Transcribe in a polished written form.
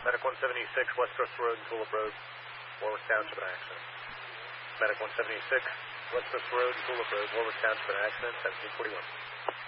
Medic 176, West Coast Road, Tulip Road, Warwick Township, an accident. Medic 176, West Coast Road, Tulip Road, Warwick Township, an accident, 1741.